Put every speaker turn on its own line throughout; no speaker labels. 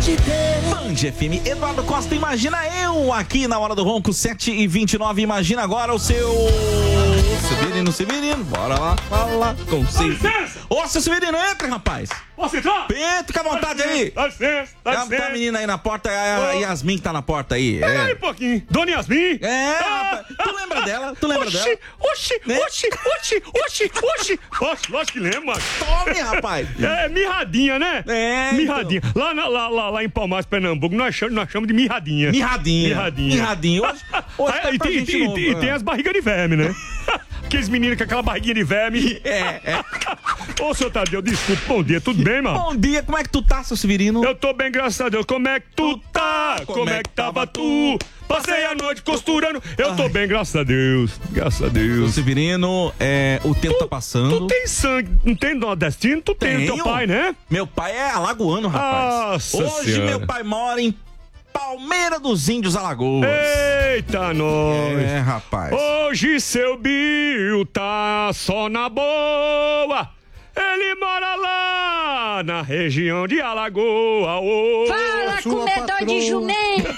te ter.
Band FM, Eduardo Costa, imagina eu aqui na Hora do Ronco, 7h29. Imagina agora o seu Severino, bora lá, fala com você. Ô, seu Severino, entra, rapaz.
Posso entrar?
Entra, fica à vontade aí.
Dá licença, dá licença.
Tá a menina aí na porta, a Yasmin que tá na porta aí.
Pera aí um pouquinho. Dona Yasmin?
Rapaz. Tu lembra dela?
Oxi, lógico que lembro, mano.
Tome, rapaz.
É mirradinha, né? Mirradinha. Então. Lá em Palmares, Pernambuco, nós chamamos de mirradinha.
Mirradinha. Hoje tá pra gente novo,
e tem as barrigas de verme, né? Aqueles meninos com aquela barriguinha de verme. Ô, seu Tadeu, desculpa, bom dia, tudo bem, mano?
Bom dia, como é que tu tá, seu Severino?
Eu tô bem, graças a Deus. Como é que tu tá? Como é que tava tu? Passei a noite costurando. Eu tô bem, graças a Deus. Graças a Deus.
Seu Severino, o tempo tá passando.
Tu tem sangue, não tem nordestino? Tu tem o teu pai, né?
Meu pai é alagoano, rapaz.
Nossa
Hoje
senhora.
meu pai mora em Palmeira dos Índios, Alagoas.
Eita, nós.
Rapaz.
Hoje seu Bill tá só na boa. Ele mora lá na região de Alagoa.
Fala, comedor de jumento.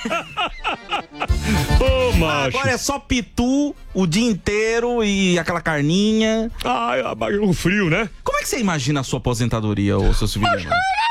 Ô, macho.
Agora é só pitu o dia inteiro e aquela carninha.
O frio, né?
Como é que você imagina a sua aposentadoria, ô seu Severino?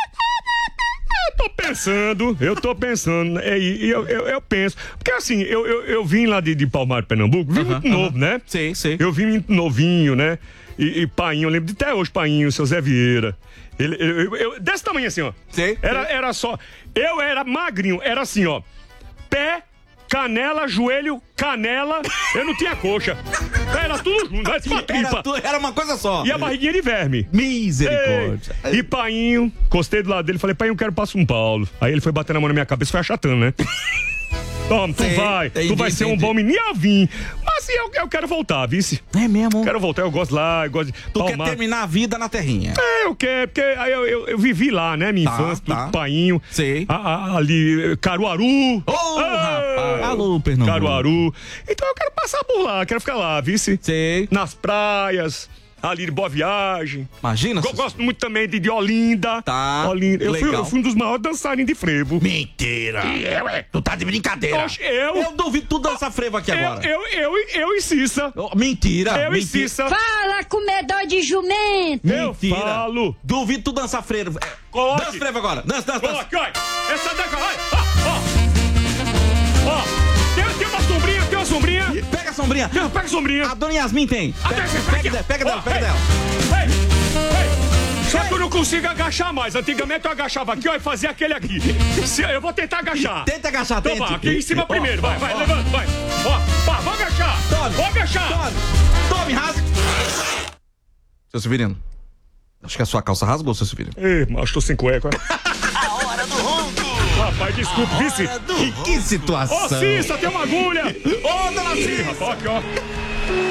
Eu tô pensando, eu penso, porque assim, eu vim lá de Palmares, Pernambuco, vim muito novo, né?
Sei.
Eu vim muito novinho, né? E Painho, eu lembro de até hoje, Painho, seu Zé Vieira. Eu desse tamanho assim, ó.
Sei.
Era só, eu era magrinho, era assim, ó, pé, canela, joelho, canela, eu não tinha coxa. Era tudo junto, uma tripa.
Era uma coisa só.
E a barriguinha de verme.
Misericórdia.
E Painho, encostei do lado dele, falei, Painho, eu quero ir pra São Paulo. Aí ele foi batendo a mão na minha cabeça e foi achatando, né? Toma, tu vai ser um bom menino. E eu vim. Mas assim, eu quero voltar, vice.
É mesmo?
Quero voltar, eu gosto lá, eu gosto de
Tu quer terminar a vida na terrinha?
Eu quero, porque aí eu vivi lá, né? Minha infância, tudo Painho.
Sei.
Ali, Caruaru.
Rapaz. Alô, Pernambuco.
Caruaru. Então eu quero passar por lá, quero ficar lá, vice.
Sei.
Nas praias. Ali de Boa Viagem.
Imagina.
Eu gosto muito também de Olinda.
Tá.
Olinda. Eu
legal.
fui um dos maiores dançarinos de frevo.
Mentira. Tu tá de brincadeira.
Oxe,
eu duvido tu dançar frevo aqui agora.
Eu e Cissa.
Mentira.
Eu e Cissa.
Fala, comedor de jumento.
Mentira.
Eu falo.
Duvido tu dançar frevo.
Coloque.
Dança frevo agora. Dança.
Coloque, olha. Essa daqui, olha. Ó. Tem uma sombrinha.
Pega a sombrinha.
Pega a sombrinha.
A dona Yasmin tem. Pega dela.
Só que eu não consigo agachar mais. Antigamente eu agachava aqui, ó, e fazia aquele aqui. Eu vou tentar agachar.
Tenta agachar,
então,
tente.
Vai, aqui em cima primeiro. Vai, levanta, vai. Ó, vou agachar. Vou agachar.
Tome, rasga. Seu Severino, acho que a sua calça rasgou, seu Severino.
Ei, mas tô sem cueca.
A Hora do Ronco.
Rapaz, desculpe, vice.
Que situação.
Ô, Cissa, tem uma agulha.
Ô, dona Cissa.
Rapaz, aqui, ó.